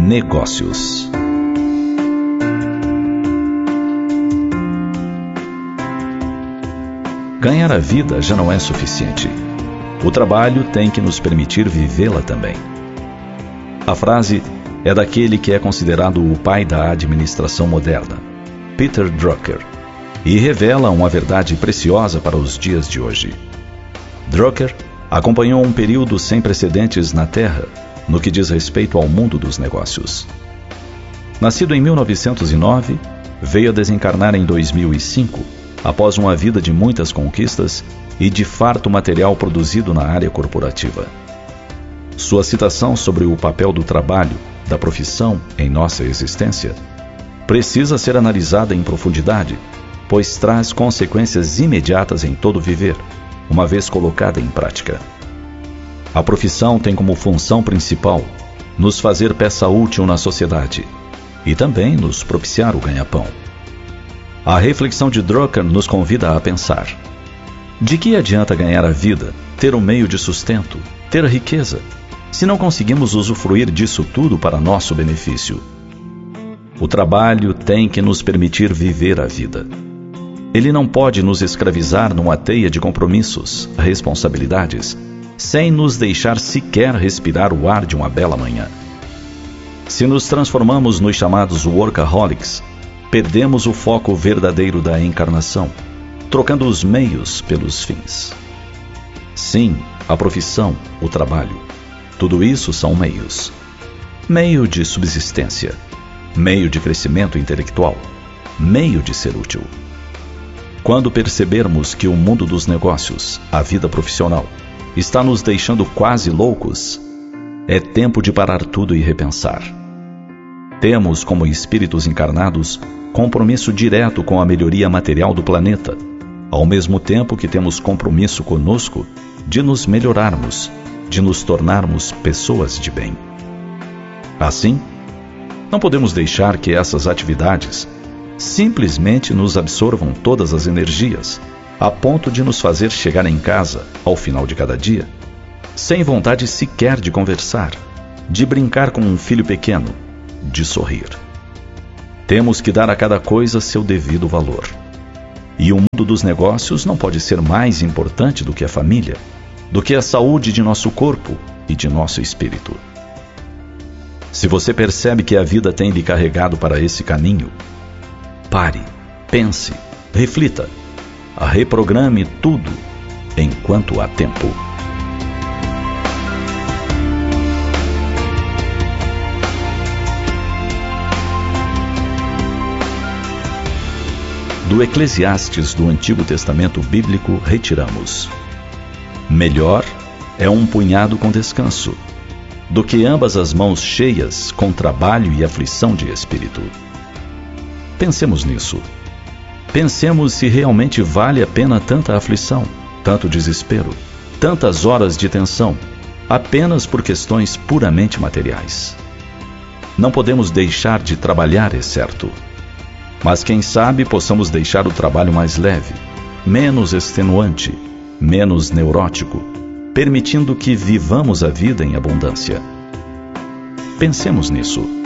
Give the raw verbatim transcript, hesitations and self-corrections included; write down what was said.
Negócios. Ganhar a vida já não é suficiente. O trabalho tem que nos permitir vivê-la também. A frase é daquele que é considerado o pai da administração moderna, Peter Drucker, e revela uma verdade preciosa para os dias de hoje. Drucker acompanhou um período sem precedentes na Terra no que diz respeito ao mundo dos negócios. Nascido em mil novecentos e nove, veio a desencarnar em dois mil e cinco, após uma vida de muitas conquistas e de farto material produzido na área corporativa. Sua citação sobre o papel do trabalho, da profissão em nossa existência, precisa ser analisada em profundidade, pois traz consequências imediatas em todo viver, uma vez colocada em prática. A profissão tem como função principal nos fazer peça útil na sociedade e também nos propiciar o ganha-pão. A reflexão de Drucker nos convida a pensar: de que adianta ganhar a vida, ter um meio de sustento, ter riqueza, se não conseguimos usufruir disso tudo para nosso benefício? O trabalho tem que nos permitir viver a vida. Ele não pode nos escravizar numa teia de compromissos, responsabilidades, sem nos deixar sequer respirar o ar de uma bela manhã. Se nos transformamos nos chamados workaholics, perdemos o foco verdadeiro da encarnação, trocando os meios pelos fins. Sim, a profissão, o trabalho, tudo isso são meios. Meio de subsistência, meio de crescimento intelectual, meio de ser útil. Quando percebermos que o mundo dos negócios, a vida profissional, está nos deixando quase loucos, é tempo de parar tudo e repensar. Temos, como espíritos encarnados, compromisso direto com a melhoria material do planeta, ao mesmo tempo que temos compromisso conosco de nos melhorarmos, de nos tornarmos pessoas de bem. Assim, não podemos deixar que essas atividades simplesmente nos absorvam todas as energias, a ponto de nos fazer chegar em casa, ao final de cada dia, sem vontade sequer de conversar, de brincar com um filho pequeno, de sorrir. Temos que dar a cada coisa seu devido valor. E o mundo dos negócios não pode ser mais importante do que a família, do que a saúde de nosso corpo e de nosso espírito. Se você percebe que a vida tem lhe carregado para esse caminho, pare, pense, reflita, reprograme tudo enquanto há tempo. Do Eclesiastes do Antigo Testamento Bíblico retiramos: melhor é um punhado com descanso, do que ambas as mãos cheias com trabalho e aflição de espírito. Pensemos nisso. Pensemos se realmente vale a pena tanta aflição, tanto desespero, tantas horas de tensão, apenas por questões puramente materiais. Não podemos deixar de trabalhar, é certo. Mas quem sabe possamos deixar o trabalho mais leve, menos extenuante, menos neurótico, permitindo que vivamos a vida em abundância. Pensemos nisso.